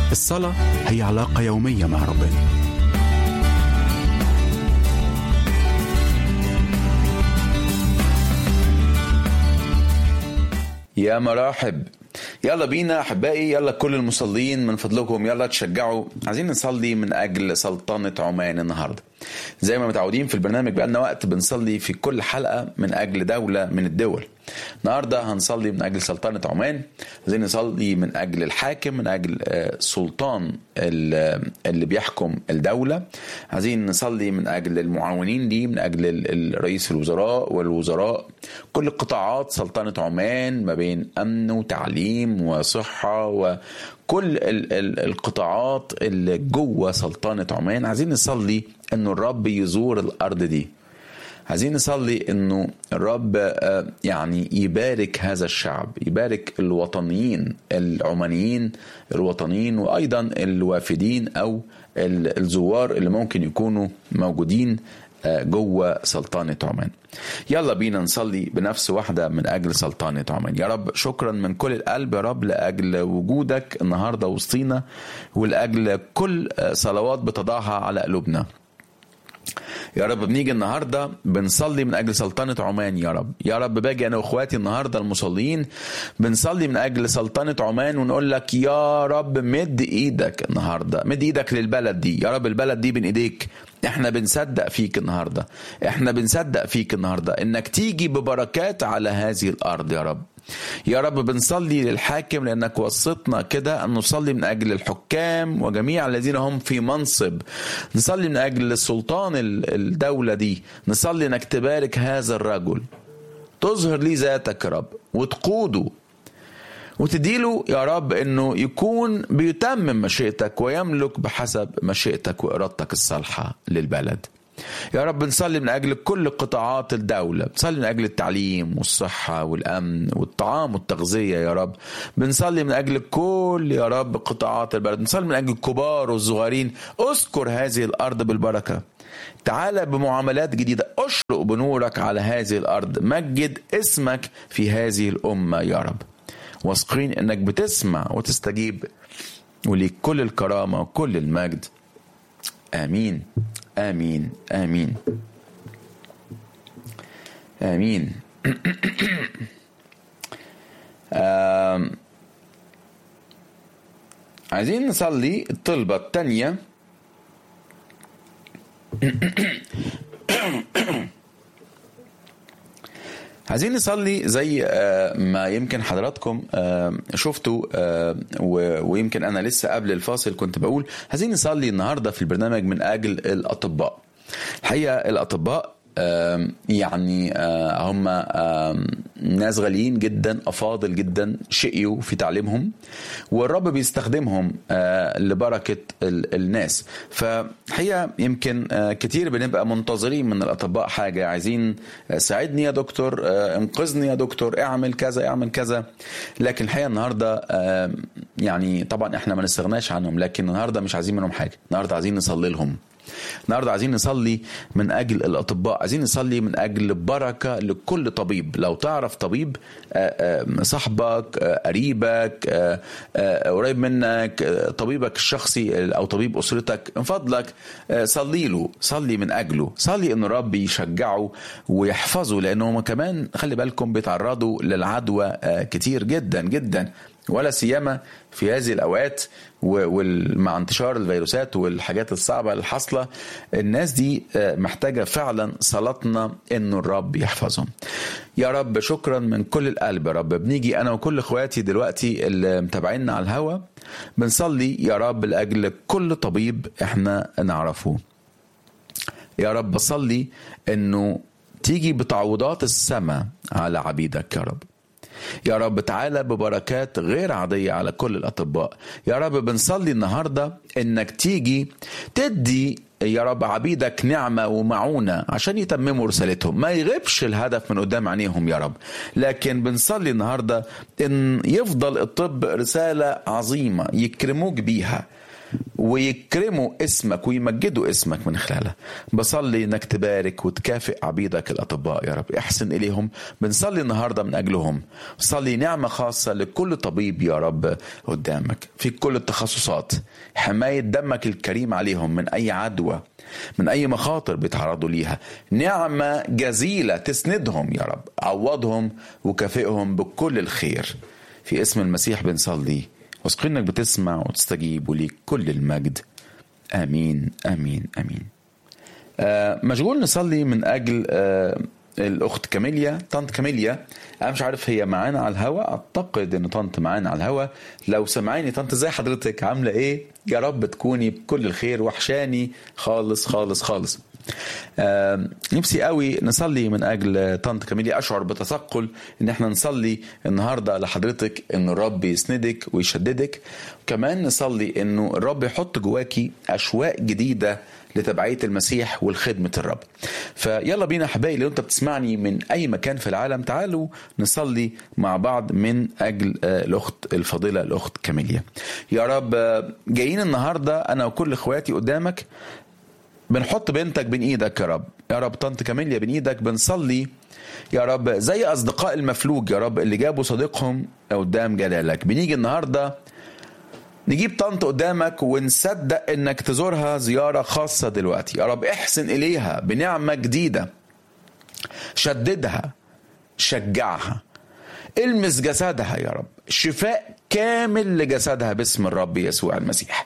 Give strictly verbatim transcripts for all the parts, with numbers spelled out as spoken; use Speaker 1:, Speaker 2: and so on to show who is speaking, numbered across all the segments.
Speaker 1: الصلاة هي علاقة يومية مع ربنا.
Speaker 2: يا مراحب، يلا بينا أحبائي، يلا كل المصلين من فضلكم يلا تشجعوا. عايزين نصلي من أجل سلطنة عمان النهاردة. زي ما متعودين في البرنامج بقالنا وقت بنصلي في كل حلقة من أجل دولة من الدول. النهاردة هنصلي من أجل سلطنة عمان، عايزين نصلي من أجل الحاكم، من أجل سلطان اللي بيحكم الدولة، عايزين نصلي من أجل المعاونين دي، من أجل رئيس الوزراء والوزراء، كل قطاعات سلطنة عمان ما بين أمن وتعليم وصحة وكل القطاعات اللي جوه سلطنة عمان. عايزين نصلي إنه الرب يزور الأرض دي، عايزين نصلي انه الرب يعني يبارك هذا الشعب، يبارك الوطنيين العمانيين الوطنيين، وايضا الوافدين او الزوار اللي ممكن يكونوا موجودين جوه سلطنة عمان. يلا بينا نصلي بنفس واحدة من أجل سلطنة عمان. يا رب شكرا من كل القلب يا رب لأجل وجودك النهاردة وسطينا، ولأجل كل صلوات بتضعها على قلوبنا. يا رب بنيجي النهاردة بنصلي من أجل سلطنة عمان. يا رب يا رب باجي أنا وإخواتي النهاردة المصلين بنصلي من أجل سلطنة عمان، ونقول لك يا رب مد إيدك النهاردة، مد إيدك للبلد دي. يا رب البلد دي بين إيديك، احنا بنصدق فيك النهاردة، احنا بنصدق فيك النهاردة إنك تيجي ببركات على هذه الأرض. يا رب يا رب بنصلي للحاكم لأنك وصيتنا كده أن نصلي من أجل الحكام وجميع الذين هم في منصب، نصلي من أجل السلطان الدولة دي، نصلي أنك تبارك هذا الرجل، تظهر لي ذاتك يا رب وتقوده وتديله يا رب أنه يكون بيتمم مشيئتك ويملك بحسب مشيئتك وإرادتك الصالحة للبلد. يا رب نصلي من أجل كل قطاعات الدولة، نصلي من أجل التعليم والصحة والأمن والطعام والتغذية. يا رب بنصلي من أجل كل يا رب قطاعات البلد، نصلي من أجل الكبار والصغيرين. أذكر هذه الأرض بالبركة، تعالى بمعاملات جديدة، أشرق بنورك على هذه الأرض، مجد اسمك في هذه الأمة يا رب. واثقين أنك بتسمع وتستجيب، وليك كل الكرامة وكل المجد. آمين آمين آمين آمين. آم. عايزين نصلي الطلبة التانية. عايزين نصلي زي ما يمكن حضراتكم شفتوا، ويمكن أنا لسه قبل الفاصل كنت بقول عايزين نصلي النهاردة في البرنامج من أجل الأطباء. الحقيقة الأطباء يعني هم ناس غاليين جدا، أفاضل جدا، شقيوا في تعليمهم والرب بيستخدمهم لبركة الناس. فحقيقة يمكن كتير بنبقى منتظرين من الأطباء حاجة، عايزين ساعدني يا دكتور، انقذني يا دكتور، اعمل كذا اعمل كذا. لكن الحقيقة النهاردة يعني طبعا احنا ما نستغناش عنهم، لكن النهاردة مش عايزين منهم حاجة، النهاردة عايزين نصلي لهم. النهارده عايزين نصلي من أجل الأطباء، عايزين نصلي من أجل بركة لكل طبيب. لو تعرف طبيب صاحبك، قريبك، قريب منك، طبيبك الشخصي أو طبيب أسرتك، من فضلك صلي له، صلي من أجله، صلي إن رب يشجعه ويحفظه، لأنهم كمان خلي بالكم بيتعرضوا للعدوى كتير جدا جدا، ولا سيما في هذه الأوقات ومع انتشار الفيروسات والحاجات الصعبة الحاصلة. الناس دي محتاجة فعلا صلاتنا إن الرب يحفظهم. يا رب شكرا من كل القلب يا رب. بنيجي أنا وكل إخواتي دلوقتي اللي متابعيننا على الهوا بنصلي يا رب لأجل كل طبيب إحنا نعرفه. يا رب بصلي إنه تيجي بتعويضات السماء على عبيدك يا رب. يا رب تعالى ببركات غير عادية على كل الأطباء. يا رب بنصلي النهاردة إنك تيجي تدي يا رب عبيدك نعمة ومعونة عشان يتمموا رسالتهم، ما يغيبش الهدف من قدام عينيهم يا رب. لكن بنصلي النهاردة إن يفضل الطب رسالة عظيمة يكرموك بيها، ويكرموا اسمك ويمجدوا اسمك من خلالها. بصلي انك تبارك وتكافئ عبيدك الاطباء يا رب، احسن اليهم. بنصلي النهارده من اجلهم، صلي نعمه خاصه لكل طبيب يا رب قدامك في كل التخصصات، حمايه دمك الكريم عليهم من اي عدوى، من اي مخاطر بيتعرضوا ليها، نعمه جزيله تسندهم يا رب. عوضهم وكافئهم بكل الخير في اسم المسيح بنصلي، واثقين انك بتسمع وتستجيب، وليك كل المجد. امين امين امين. آه مشغول نصلي من اجل آه الاخت كاميليا، طنط كاميليا. انا مش عارف هي معانا على الهوا، اعتقد ان طنط معانا على الهوا. لو سمعيني طنط، ازاي حضرتك؟ عامله ايه؟ يا رب تكوني بكل الخير، وحشاني خالص خالص خالص. آه نفسي قوي نصلي من اجل طنط كاميليا. اشعر بتثقل ان احنا نصلي النهارده لحضرتك ان الرب يسندك ويشددك، وكمان نصلي انه الرب يحط جواكي اشواق جديده لتبعية المسيح والخدمة الرب. فيلا بينا حبايبي، لو انت بتسمعني من اي مكان في العالم، تعالوا نصلي مع بعض من اجل الاخت الفضيلة الاخت كاميليا. يا رب جايين النهاردة انا وكل اخواتي قدامك، بنحط بنتك بين ايدك يا رب. يا رب طنط كاميليا بين ايدك، بنصلي يا رب زي اصدقاء المفلوج يا رب اللي جابوا صديقهم قدام جلالك. بنيجي النهارده نجيب طنط قدامك ونصدق انك تزورها زيارة خاصة دلوقتي. يا رب احسن اليها بنعمة جديدة، شددها، شجعها، المس جسدها يا رب، شفاء كامل لجسدها باسم الرب يسوع المسيح،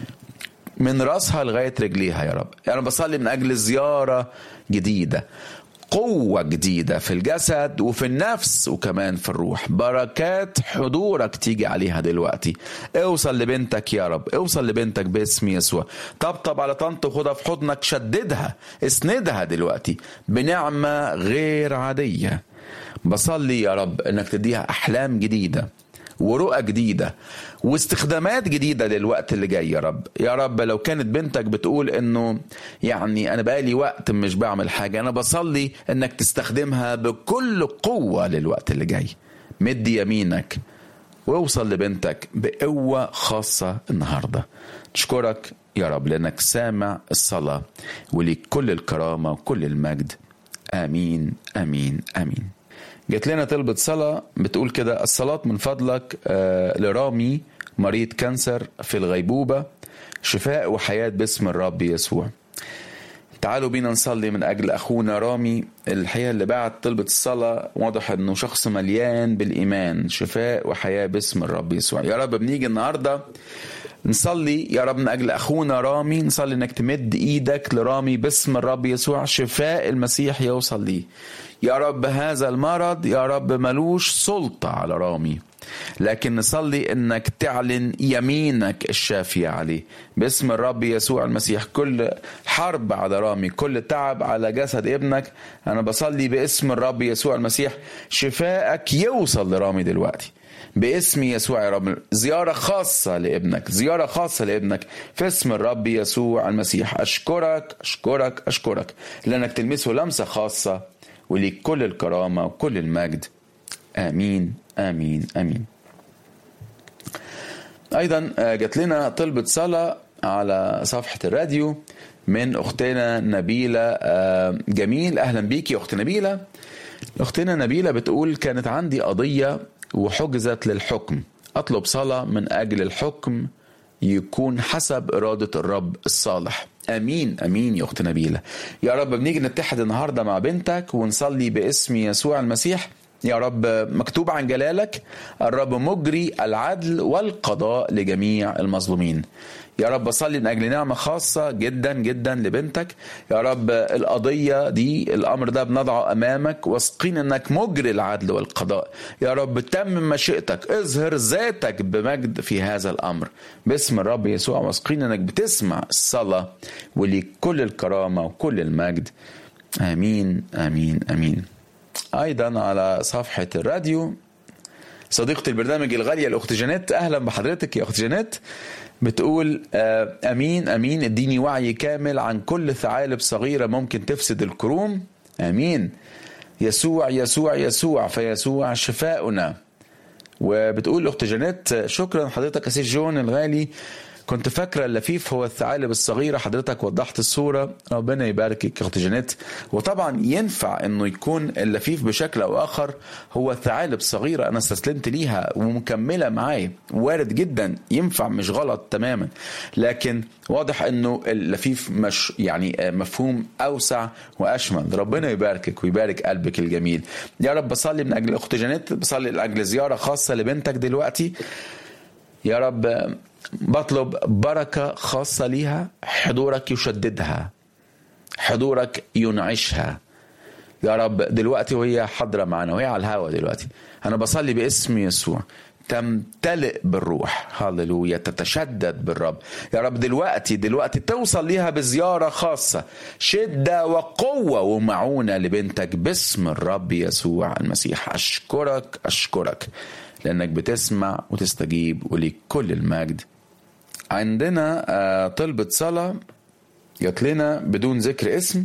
Speaker 2: من رأسها لغاية رجليها يا رب. أنا بصلي من أجل زيارة جديدة، قوة جديدة في الجسد وفي النفس وكمان في الروح. بركات حضورك تيجي عليها دلوقتي. اوصل لبنتك يا رب، اوصل لبنتك باسم يسوع. طبطب على طنط وخدها في حضنك، شددها، اسندها دلوقتي بنعمة غير عادية. بصلي يا رب انك تديها احلام جديدة ورؤى جديدة واستخدامات جديدة للوقت اللي جاي يا رب. يا رب لو كانت بنتك بتقول انه يعني انا بقالي وقت مش بعمل حاجة، انا بصلي انك تستخدمها بكل قوة للوقت اللي جاي. مد يمينك واوصل لبنتك بقوة خاصة النهاردة. نشكرك يا رب لانك سامع الصلاة، وليك كل الكرامة وكل المجد. امين امين امين. جات لنا طلبة صلاة بتقول كده: الصلاة من فضلك آه لرامي مريض كانسر في الغيبوبة، شفاء وحياة باسم الرب يسوع. تعالوا بينا نصلي من أجل أخونا رامي. الحقيقة اللي بعد طلبة الصلاة واضح أنه شخص مليان بالإيمان، شفاء وحياة باسم الرب يسوع. يا رب بنيجي النهاردة نصلي يا رب من أجل أخونا رامي، نصلي أنك تمد إيدك لرامي باسم الرب يسوع، شفاء المسيح يوصل ليه يا رب. هذا المرض يا رب ملوش سلطة على رامي، لكن نصلي انك تعلن يمينك الشافية عليه باسم الرب يسوع المسيح. كل حرب على رامي، كل تعب على جسد ابنك، انا بصلي باسم الرب يسوع المسيح شفائك يوصل لرامي دلوقتي باسم يسوع يا رب. زيارة خاصة لابنك، زيارة خاصة لابنك في اسم الرب يسوع المسيح. أشكرك أشكرك أشكرك لأنك تلمسه لمسة خاصة، وليك كل الكرامة وكل المجد. آمين آمين آمين. أيضا جات لنا طلبة صلاة على صفحة الراديو من أختنا نبيلة جميل. أهلا بيك يا أخت نبيلة. أختنا نبيلة بتقول: كانت عندي قضية وحجزت للحكم، أطلب صلاة من أجل الحكم يكون حسب إرادة الرب الصالح. أمين أمين يا أخت نبيلة. يا رب بنيجي نتحد النهاردة مع بنتك ونصلي باسم يسوع المسيح. يا رب مكتوب عن جلالك الرب مجري العدل والقضاء لجميع المظلومين. يا رب صلي من أجل نعمة خاصة جدا جدا لبنتك. يا رب القضية دي، الأمر ده بنضعه أمامك، واثقين أنك مجري العدل والقضاء. يا رب تمم مشيئتك، اظهر ذاتك بمجد في هذا الأمر باسم الرب يسوع، واثقين أنك بتسمع الصلاة، وليك كل الكرامة وكل المجد. آمين آمين آمين. أيضا على صفحة الراديو صديقة البرنامج الغالية الأخت جانيت، أهلا بحضرتك يا أخت جانيت، بتقول: أمين أمين، اديني وعي كامل عن كل ثعالب صغيرة ممكن تفسد الكروم. أمين. يسوع يسوع يسوع فيسوع شفاؤنا. وبتقول أخت جانيت: شكرا حضرتك أسيس جون الغالي، كنت فاكرة اللفيف هو الثعالب الصغيرة، حضرتك وضحت الصورة، ربنا يباركك اختي جانيت. وطبعا ينفع انه يكون اللفيف بشكل او اخر هو ثعالب صغيرة انا استسلمت ليها ومكملة معايا، وارد جدا، ينفع، مش غلط تماما. لكن واضح انه اللفيف مش يعني مفهوم اوسع واشمل. ربنا يباركك ويبارك قلبك الجميل يا رب. بصلي من اجل اختي جانيت، بصلي من اجل زيارة خاصة لبنتك دلوقتي يا رب. بطلب بركة خاصة ليها، حضورك يشددها، حضورك ينعشها يا رب دلوقتي وهي حاضرة معنا وهي على الهوا دلوقتي. أنا بصلي باسم يسوع تمتلئ بالروح، هاللويا، تتشدد بالرب يا رب دلوقتي دلوقتي توصل ليها بزيارة خاصة، شدة وقوة ومعونة لبنتك باسم الرب يسوع المسيح. أشكرك أشكرك لأنك بتسمع وتستجيب، وليك كل المجد. عندنا طلبة صلاة جات لنا بدون ذكر اسم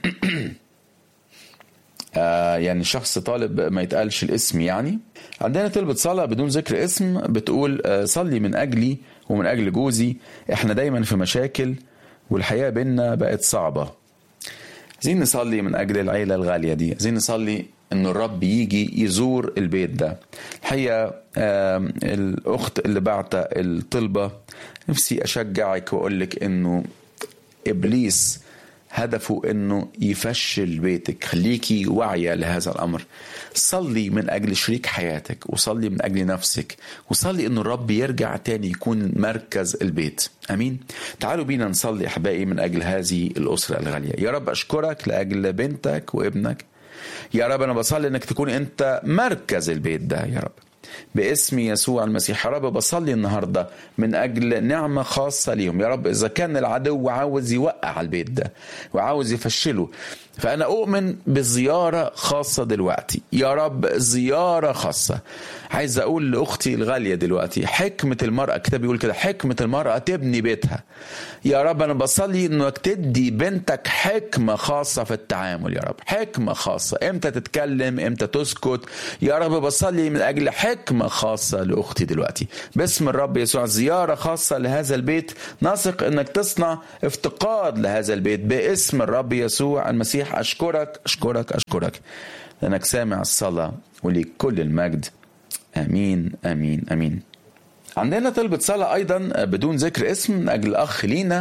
Speaker 2: يعني شخص طالب ما يتقالش الاسم. يعني عندنا طلبة صلاة بدون ذكر اسم بتقول صلي من أجلي ومن أجل جوزي، احنا دايما في مشاكل والحياة بينا بقت صعبة. عايزين نصلي من أجل العيلة الغالية دي، عايزين نصلي إن الرب يجي يزور البيت ده. الحقيقة الأخت اللي بعت الطلبة نفسي أشجعك وأقولك إنه إبليس هدفه إنه يفشل بيتك. خليكي واعية لهذا الأمر. صلي من أجل شريك حياتك، وصلي من أجل نفسك، وصلي إنه الرب يرجع تاني يكون مركز البيت. أمين. تعالوا بينا نصلي أحبائي من أجل هذه الأسرة الغالية. يا رب أشكرك لأجل بنتك وابنك يا رب. أنا بصلي إنك تكون أنت مركز البيت ده يا رب باسم يسوع المسيح. يا رب بصلي النهاردة من أجل نعمة خاصة ليهم يا رب. إذا كان العدو عاوز يوقع البيت ده وعاوز يفشله، فأنا أؤمن بزيارة خاصة دلوقتي يا رب، زيارة خاصة. عايز أقول لأختي الغالية دلوقتي، حكمة المرأة، كتاب يقول كده، حكمة المرأة تبني بيتها يا رب. أنا بصلي إنك تدي بنتك حكمة خاصة في التعامل يا رب، حكمة خاصة إمتى تتكلم إمتى تسكت يا رب. بصلي من أجل حكمة خاصة لأختي دلوقتي باسم الرب يسوع. زيارة خاصة لهذا البيت، نثق إنك تصنع افتقاد لهذا البيت باسم الرب يسوع المسيح. أشكرك أشكرك أشكرك لأنك سامع الصلاة وليك كل المجد. أمين أمين أمين. عندنا طلبة صلاة أيضا بدون ذكر اسم من أجل أخ لينا،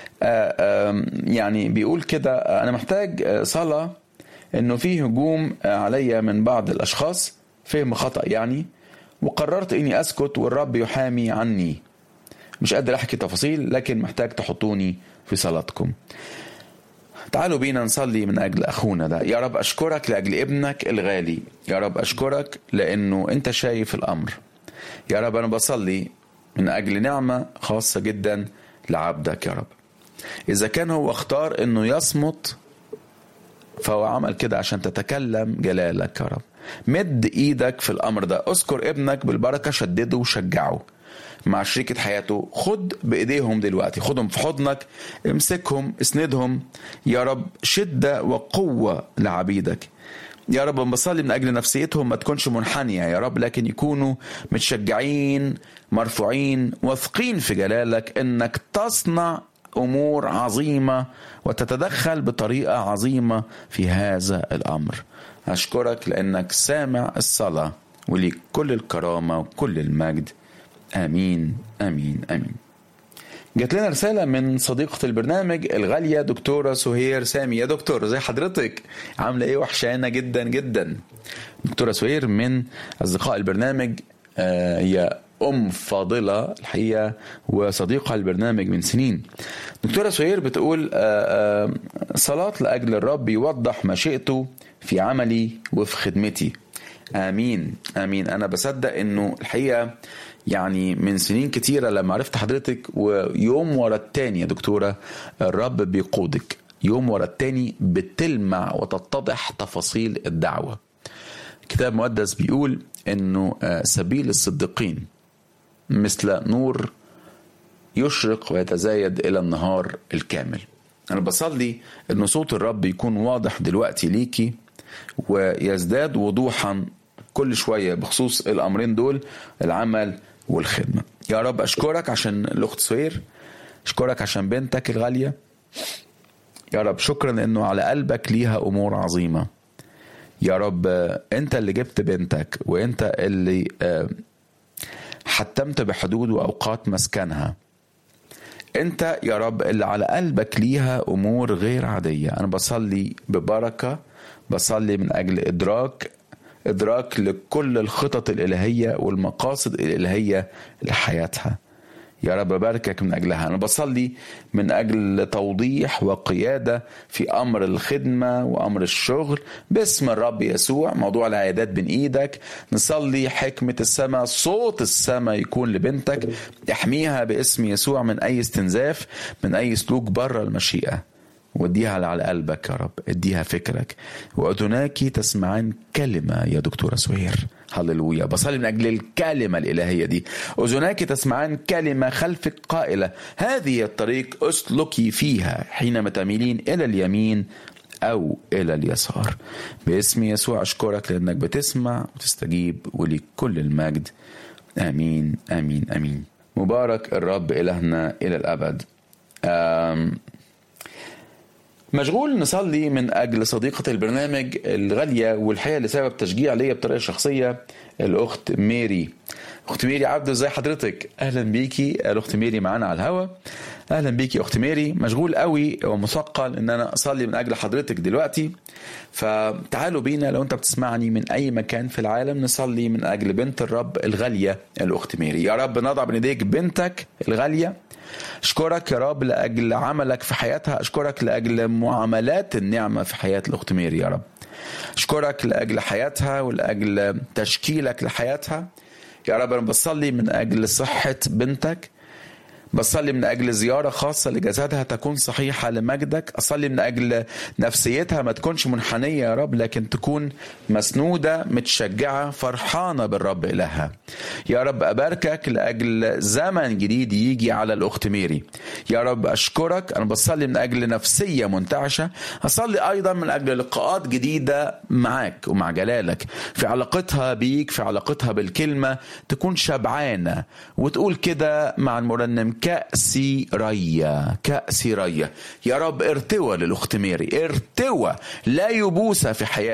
Speaker 2: يعني بيقول كده، أنا محتاج صلاة إنه فيه هجوم عليا من بعض الأشخاص، فهم خطأ يعني، وقررت إني أسكت والرب يحامي عني. مش قادر أحكي تفاصيل لكن محتاج تحطوني في صلاتكم. تعالوا بينا نصلي من أجل أخونا ده. يا رب أشكرك لأجل ابنك الغالي يا رب، أشكرك لأنه أنت شايف الأمر يا رب. أنا بصلي من أجل نعمة خاصة جدا لعبدك يا رب. إذا كان هو اختار أنه يصمت فهو عمل كده عشان تتكلم جلالك يا رب. مد إيدك في الأمر ده، أذكر ابنك بالبركة، شدده وشجعه مع شريكة حياته. خد بإيديهم دلوقتي، خدهم في حضنك، امسكهم، اسندهم يا رب. شدة وقوة لعبيدك يا رب. بصلي من أجل نفسيتهم ما تكونش منحنية يا رب، لكن يكونوا متشجعين، مرفوعين، واثقين في جلالك إنك تصنع أمور عظيمة وتتدخل بطريقة عظيمة في هذا الأمر. أشكرك لأنك سامع الصلاة وليك كل الكرامة وكل المجد. آمين آمين آمين. جات لنا رسالة من صديقة البرنامج الغالية دكتورة سهير سامي. يا دكتور زي حضرتك، عاملة ايه؟ وحشانة جدا جدا. دكتورة سهير من أصدقاء البرنامج، هي أم فاضلة الحقيقة وصديقة البرنامج من سنين. دكتورة سهير بتقول صلاة لأجل الرب يوضح مشيئته في عملي وفي خدمتي. آمين آمين. أنا بصدق إنه الحقيقة يعني من سنين كتيرة لما عرفت حضرتك، ويوم ورا التاني يا دكتورة الرب بيقودك، يوم ورا التاني بتلمع وتتضح تفاصيل الدعوة. كتاب مقدس بيقول إنه سبيل الصديقين مثل نور يشرق ويتزايد إلى النهار الكامل. أنا بصلي إنه صوت الرب يكون واضح دلوقتي ليكي ويزداد وضوحا كل شوية بخصوص الأمرين دول، العمل والخدمة يا رب أشكرك عشان الأخت سوير، أشكرك عشان بنتك الغالية يا رب. شكرا إنه على قلبك ليها أمور عظيمة يا رب. أنت اللي جبت بنتك، وأنت اللي حتمت بحدود وأوقات مسكنها. أنت يا رب اللي على قلبك ليها أمور غير عادية. أنا بصلي ببركة، بصلي من أجل إدراك إدراك لكل الخطط الإلهية والمقاصد الإلهية لحياتها يا رب. باركك من أجلها. أنا بصلي من أجل توضيح وقيادة في أمر الخدمة وأمر الشغل باسم الرب يسوع. موضوع العيادات بين إيدك، نصلي حكمة السماء، صوت السماء يكون لبنتك، احميها باسم يسوع من أي استنزاف، من أي سلوك بره المشيئة، وديها على قلبك يا رب. اديها فكرك، وأذناك تسمعان كلمة يا دكتورة سوير. هللويا. بصلي من أجل الكلمة الإلهية دي. أذناك تسمعان كلمة خلفك قائلة هذه الطريق اسلكي فيها حينما تميلين إلى اليمين أو إلى اليسار. باسم يسوع أشكرك لأنك بتسمع وتستجيب، ولكل المجد. آمين آمين آمين. مبارك الرب إلهنا إلى الأبد. آم مشغول نصلي من أجل صديقة البرنامج الغالية والحقيقة لسبب تشجيع ليا بطريقة شخصية، الأخت ميري. أخت ميري عبده، ازاي حضرتك؟ أهلا بيكي. الأخت ميري معانا على الهوا. أهلا بيكي أخت ميري. مشغول قوي ومثقل إن أنا أصلي من أجل حضرتك دلوقتي، فتعالوا بينا لو أنت بتسمعني من أي مكان في العالم نصلي من أجل بنت الرب الغالية الأخت ميري. يا رب نضع بين يديك بنتك الغالية. أشكرك يا رب لأجل عملك في حياتها، أشكرك لأجل معاملات النعمة في حياة الأخت ميري يا رب. أشكرك لأجل حياتها ولأجل تشكيلك لحياتها يا رب. أنا بصلي من أجل صحة بنتك، بصلي من أجل زيارة خاصة لجسدها تكون صحيحة لمجدك. أصلي من أجل نفسيتها ما تكونش منحنية يا رب، لكن تكون مسنودة متشجعة فرحانة بالرب إلها يا رب. أباركك لأجل زمن جديد يجي على الأخت ميري يا رب. أشكرك. أنا بصلي من أجل نفسية منتعشة. أصلي أيضا من أجل لقاءات جديدة معك ومع جلالك في علاقتها بيك، في علاقتها بالكلمة، تكون شبعانة وتقول كده مع المرنم كأسي ريا كأسي ريا يا رب. ارتوى للأخت ميري، ارتوى لا يبوس في حياتها